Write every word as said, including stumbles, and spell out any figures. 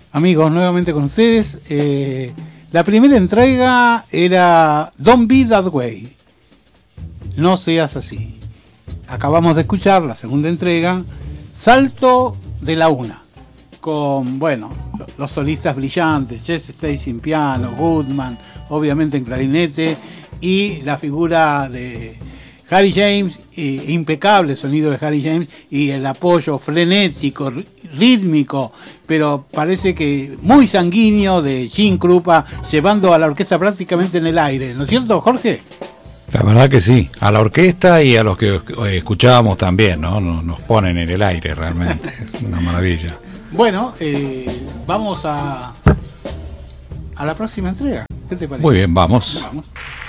Amigos, nuevamente con ustedes. Eh, la primera entrega era Don't Be That Way. No seas así. Acabamos de escuchar la segunda entrega, Salto de la Una, con, bueno, los solistas brillantes, Jess Stacy en piano, Goodman, obviamente en clarinete, y la figura de Harry James, eh, impecable sonido de Harry James, y el apoyo frenético, rítmico, pero parece que muy sanguíneo de Gene Krupa, llevando a la orquesta prácticamente en el aire, ¿no es cierto, Jorge? La verdad que sí, a la orquesta y a los que escuchábamos también, ¿no? Nos, nos ponen en el aire realmente, es una maravilla. Bueno, eh, vamos a, a la próxima entrega, ¿qué te parece? Muy bien, vamos. Vamos.